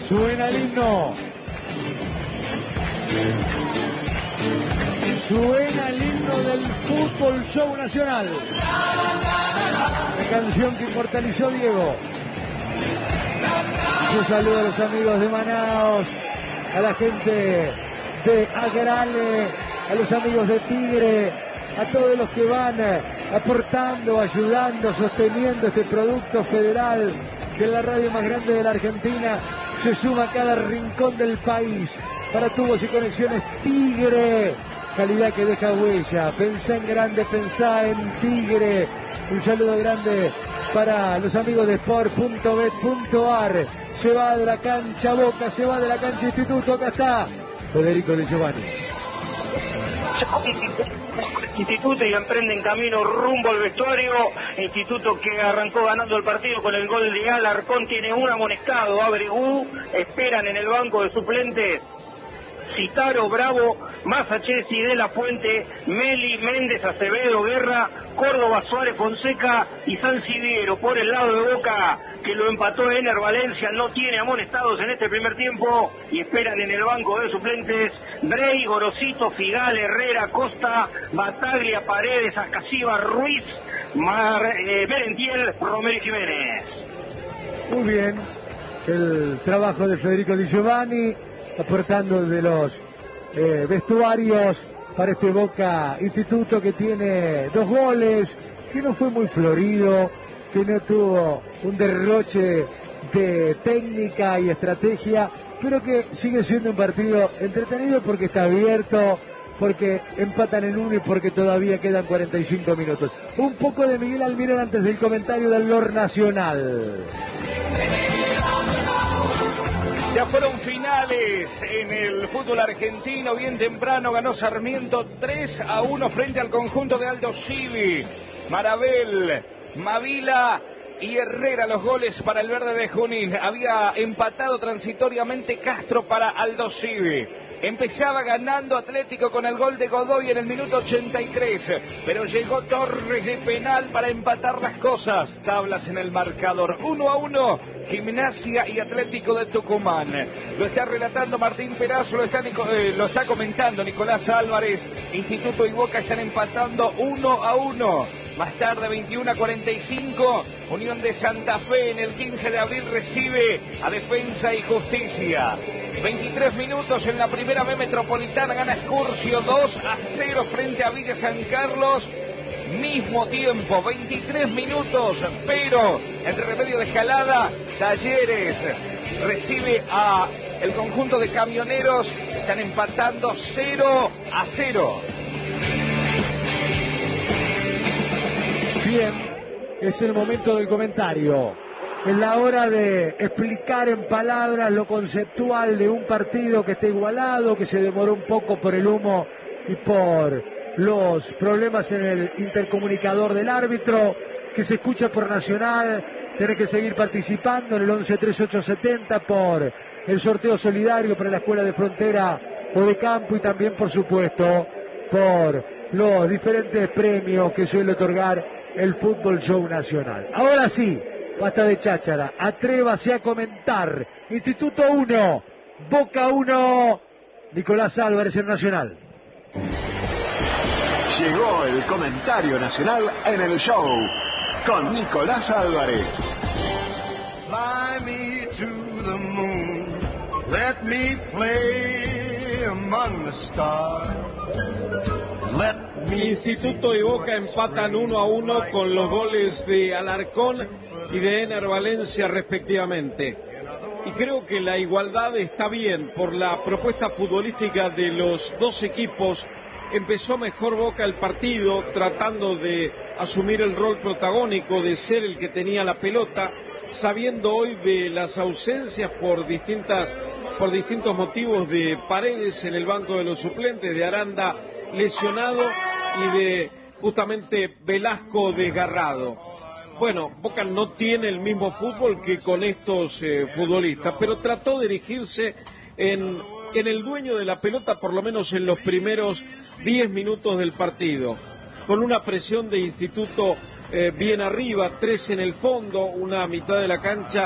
Suena el himno. Suena el himno del Fútbol Show Nacional. La canción que inmortalizó Diego. Un saludo a los amigos de Manaos, a la gente de Agrale, a los amigos de Tigre, a todos los que van aportando, ayudando, sosteniendo este producto federal, que es la radio más grande de la Argentina. Se suma a cada rincón del país. Para tubos y conexiones Tigre, calidad que deja huella. Pensá en grande, pensá en Tigre. Un saludo grande para los amigos de sport.bet.ar. Se va de la cancha Boca, se va de la cancha Instituto. Acá está Federico Di Giovanni. Instituto y emprenden camino rumbo al vestuario. Instituto que arrancó ganando el partido con el gol de Alarcón, tiene un amonestado, Abregú, esperan en el banco de suplentes Citaro, Bravo, Masachesi, De La Fuente, Meli, Méndez, Acevedo, Guerra, Córdoba, Suárez, Fonseca y San Siviero. Por el lado de Boca, que lo empató Ener Valencia, no tiene amonestados en este primer tiempo y esperan en el banco de suplentes Drey, Gorosito, Figal, Herrera, Costa, Bataglia, Paredes, Acasiva, Ruiz, Merentiel, Romero y Jiménez. Muy bien, el trabajo de Federico Di Giovanni, aportando de los vestuarios para este Boca Instituto, que tiene 2 goles, que no fue muy florido, que no tuvo un derroche de técnica y estrategia, pero que sigue siendo un partido entretenido porque está abierto, porque empatan en 1 y porque todavía quedan 45 minutos. Un poco de Miguel Almirón antes del comentario del LOR Nacional. Ya fueron finales en el fútbol argentino. Bien temprano ganó Sarmiento 3-1 frente al conjunto de Aldo Civi. Marabel, Mavila y Herrera los goles para el verde de Junín. Había empatado transitoriamente Castro para Aldo Civi. Empezaba ganando Atlético con el gol de Godoy en el minuto 83, pero llegó Torres de penal para empatar las cosas. Tablas en el marcador, 1-1, Gimnasia y Atlético de Tucumán. Lo está relatando Martín Perazo, lo está comentando Nicolás Álvarez. Instituto y Boca están empatando 1-1. Más tarde, 21:45, Unión de Santa Fe en el 15 de abril recibe a Defensa y Justicia. 23 minutos en la primera B Metropolitana, gana Excursio 2-0 frente a Villa San Carlos. Mismo tiempo, 23 minutos, pero el remedio de Escalada, Talleres recibe a el conjunto de Camioneros, están empatando 0-0. Bien, es el momento del comentario. Es la hora de explicar en palabras lo conceptual de un partido que está igualado, que se demoró un poco por el humo y por los problemas en el intercomunicador del árbitro, que se escucha por Nacional. Tenés que seguir participando en el 113870 por el sorteo solidario para la Escuela de Frontera o de Campo, y también, por supuesto, por los diferentes premios que suele otorgar el Fútbol Show Nacional. Ahora sí, basta de cháchara, atrévase a comentar. Instituto 1, Boca 1, Nicolás Álvarez en Nacional. Llegó el comentario nacional en el show con Nicolás Álvarez. Fly me to the moon, let me play among the stars. Instituto y Boca empatan 1-1 con los goles de Alarcón y de Ener Valencia respectivamente. Y creo que la igualdad está bien por la propuesta futbolística de los dos equipos. Empezó mejor Boca el partido, tratando de asumir el rol protagónico, de ser el que tenía la pelota, sabiendo hoy de las ausencias por distintos motivos de Paredes en el banco de los suplentes, de Aranda lesionado y de justamente Velasco desgarrado. Bueno, Boca no tiene el mismo fútbol que con estos futbolistas, pero trató de dirigirse en el dueño de la pelota, por lo menos en los primeros 10 minutos del partido, con una presión de Instituto bien arriba, 3 en el fondo, una mitad de la cancha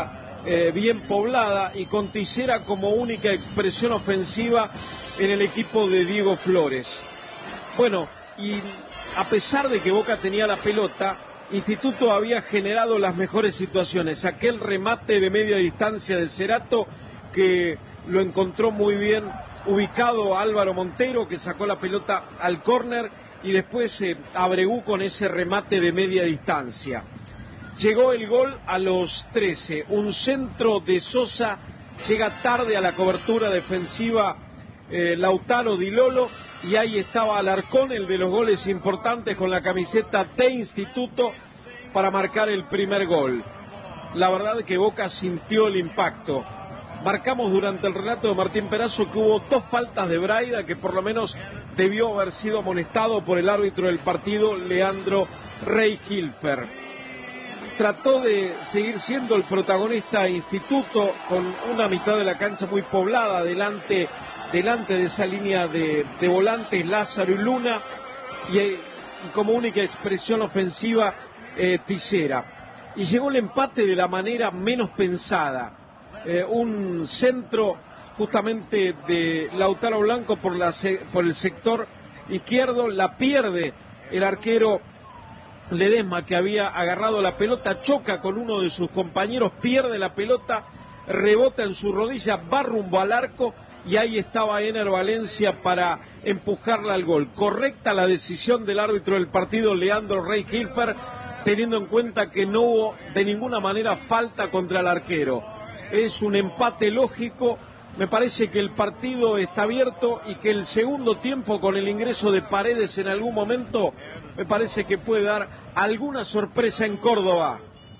bien poblada y con Tisera como única expresión ofensiva en el equipo de Diego Flores. Bueno, y a pesar de que Boca tenía la pelota, Instituto había generado las mejores situaciones. Aquel remate de media distancia de Cerato, que lo encontró muy bien ubicado Álvaro Montero, que sacó la pelota al córner, y después Abregú con ese remate de media distancia. Llegó el gol a los 13, un centro de Sosa, llega tarde a la cobertura defensiva Lautaro Di Lolo, y ahí estaba Alarcón, el de los goles importantes, con la camiseta de Instituto para marcar el primer gol. La verdad que Boca sintió el impacto. Marcamos durante el relato de Martín Perazo que hubo 2 faltas de Braida, que por lo menos debió haber sido amonestado por el árbitro del partido, Leandro Rey-Hilfer. Trató de seguir siendo el protagonista Instituto, con una mitad de la cancha muy poblada delante de esa línea de volantes Lázaro y Luna, y como única expresión ofensiva Tisera. Y llegó el empate de la manera menos pensada. Un centro justamente de Lautaro Blanco por el sector izquierdo, la pierde el arquero Ledesma, que había agarrado la pelota, choca con uno de sus compañeros, pierde la pelota, rebota en su rodilla, va rumbo al arco, y ahí estaba Ener Valencia para empujarla al gol. Correcta la decisión del árbitro del partido, Leandro Rey-Hilfer, teniendo en cuenta que no hubo de ninguna manera falta contra el arquero. Es un empate lógico. Me parece que el partido está abierto y que el segundo tiempo, con el ingreso de Paredes en algún momento, me parece que puede dar alguna sorpresa en Córdoba.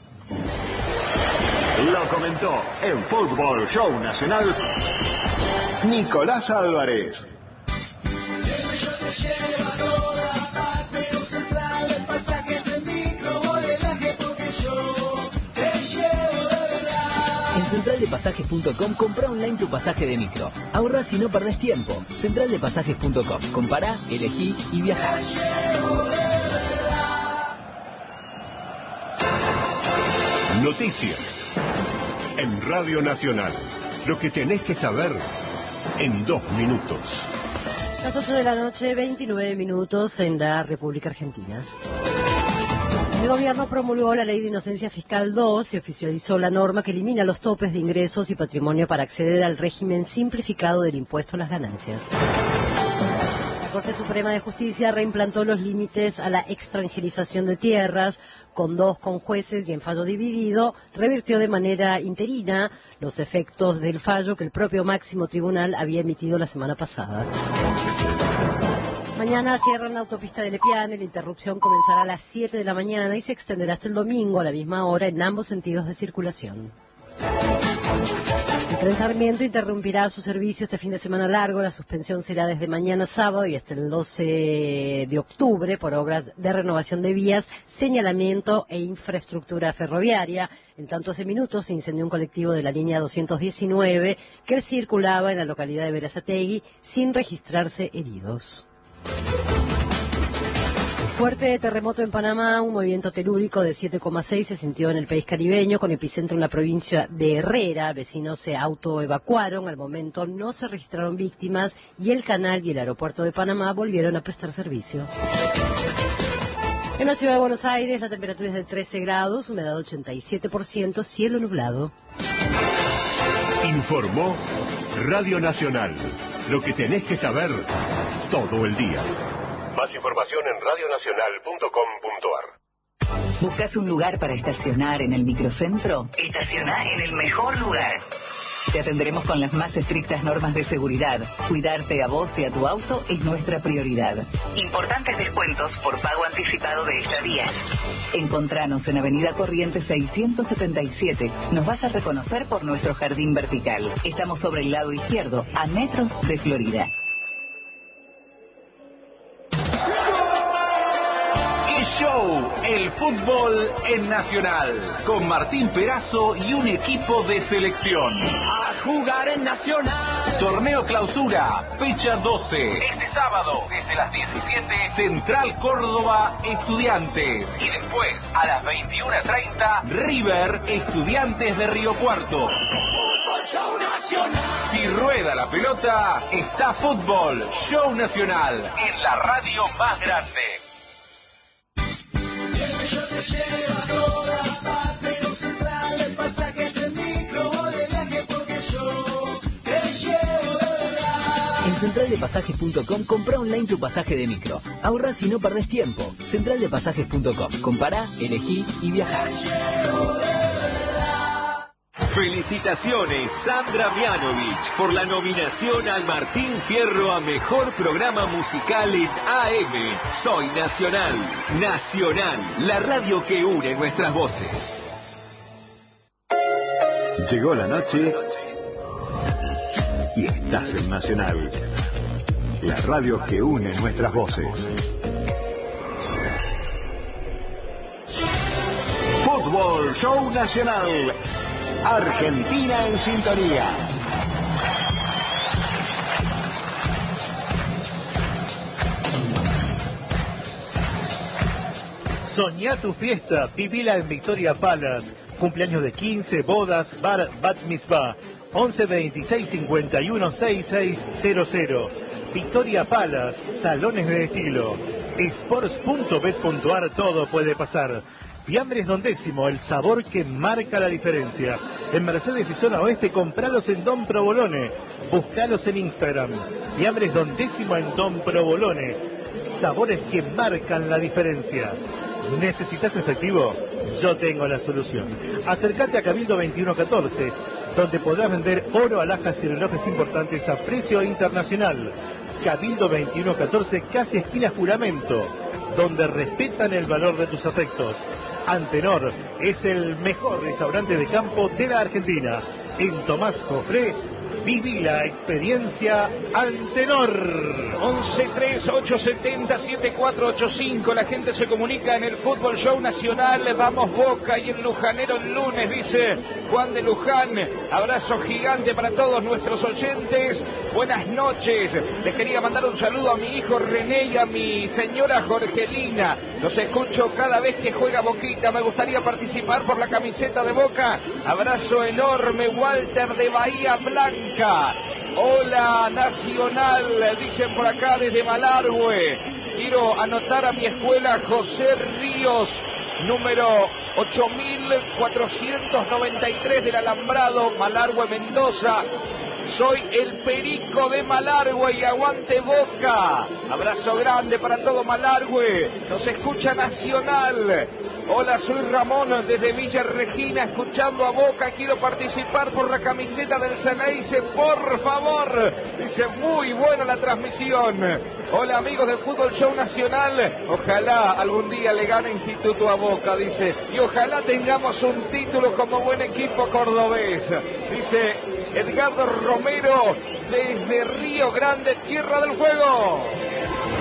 Lo comentó en Fútbol Show Nacional Nicolás Álvarez. En centraldepasajes.com compra online tu pasaje de micro. Ahorrás y no perdés tiempo. Centraldepasajes.com. Compará, elegí y viajá. Noticias en Radio Nacional. Lo que tenés que saber en 2 minutos. Las 8 de la noche, 29 minutos en la República Argentina. El gobierno promulgó la Ley de Inocencia Fiscal 2 y oficializó la norma que elimina los topes de ingresos y patrimonio para acceder al régimen simplificado del impuesto a las ganancias. La Corte Suprema de Justicia reimplantó los límites a la extranjerización de tierras, con jueces y en fallo dividido, revirtió de manera interina los efectos del fallo que el propio máximo tribunal había emitido la semana pasada. Mañana cierran la autopista de Lepiane, la interrupción comenzará a las 7 de la mañana y se extenderá hasta el domingo a la misma hora en ambos sentidos de circulación. El tren Sarmiento interrumpirá su servicio este fin de semana largo. La suspensión será desde mañana sábado y hasta el 12 de octubre por obras de renovación de vías, señalamiento e infraestructura ferroviaria. En tanto, hace minutos se incendió un colectivo de la línea 219 que circulaba en la localidad de Berazategui sin registrarse heridos. Fuerte terremoto en Panamá, un movimiento telúrico de 7,6 se sintió en el país caribeño, con epicentro en la provincia de Herrera. Vecinos se autoevacuaron, al momento no se registraron víctimas y el canal y el aeropuerto de Panamá volvieron a prestar servicio. En la ciudad de Buenos Aires la temperatura es de 13 grados, humedad 87%, cielo nublado. Informó Radio Nacional. Lo que tenés que saber todo el día. Más información en radionacional.com.ar. ¿Buscas un lugar para estacionar en el microcentro? Estaciona en el mejor lugar. Te atenderemos con las más estrictas normas de seguridad. Cuidarte a vos y a tu auto es nuestra prioridad. Importantes descuentos por pago anticipado de estadías. Encontranos en Avenida Corrientes 677. Nos vas a reconocer por nuestro jardín vertical. Estamos sobre el lado izquierdo, a metros de Florida. Show, el fútbol en Nacional, con Martín Perazo y un equipo de selección. A jugar en Nacional. Torneo Clausura, fecha 12. Este sábado, desde las 17, Central Córdoba, Estudiantes. Y después, a las 21:30, River, Estudiantes de Río Cuarto. Fútbol Show Nacional. Si rueda la pelota, está Fútbol Show Nacional, en la radio más grande. Siempre yo te llevo a todas partes, con Central de pasajes en micro o de viaje, porque yo te llevo de verdad. En centraldepasajes.com compra online tu pasaje de micro. Ahorrás y no perdés tiempo. Centraldepasajes.com. Compará, elegí y viajá. Felicitaciones Sandra Mianovich por la nominación al Martín Fierro a Mejor Programa Musical en AM. Soy Nacional. Nacional, la radio que une nuestras voces. Llegó la noche y estás en Nacional, la radio que une nuestras voces. Fútbol Show Nacional. Argentina en sintonía. Soñá tu fiesta, vivila en Victoria Palace. Cumpleaños de 15, bodas, bar, bat mitzvah. 11 26 51 6600. Victoria Palace, salones de estilo. Sports.bet.ar, todo puede pasar. Fiambres Don Décimo, el sabor que marca la diferencia. En Mercedes y Zona Oeste, compralos en Don Provolone. Buscalos en Instagram. Fiambres Don Décimo en Don Provolone. Sabores que marcan la diferencia. ¿Necesitas efectivo? Yo tengo la solución. Acércate a Cabildo 2114, donde podrás vender oro, alhajas y relojes importantes a precio internacional. Cabildo 2114, casi esquina Juramento, donde respetan el valor de tus afectos. Antenor es el mejor restaurante de campo de la Argentina. En Tomás Jofré, viví la experiencia Antenor. 1138707485. La gente se comunica en el Fútbol Show Nacional. Vamos Boca y el Lujanero el lunes, dice Juan de Luján. Abrazo gigante para todos nuestros oyentes. Buenas noches. Les quería mandar un saludo a mi hijo René y a mi señora Jorgelina. Los escucho cada vez que juega Boquita. Me gustaría participar por la camiseta de Boca. Abrazo enorme, Walter de Bahía Blanca. Hola Nacional, dicen por acá desde Malargüe. Quiero anotar a mi escuela José Ríos, número 8493 del Alambrado, Malargüe, Mendoza. Soy el Perico de Malargüe y aguante Boca. Abrazo grande para todo Malargüe. Nos escucha Nacional. Hola, soy Ramón desde Villa Regina, escuchando a Boca. Quiero participar por la camiseta del Ceneice, por favor. Dice, muy buena la transmisión. Hola, amigos del Fútbol Show Nacional. Ojalá algún día le gane Instituto a Boca, dice. Y ojalá tengamos un título como buen equipo cordobés. Dice Edgardo Romero desde Río Grande, Tierra del Fuego.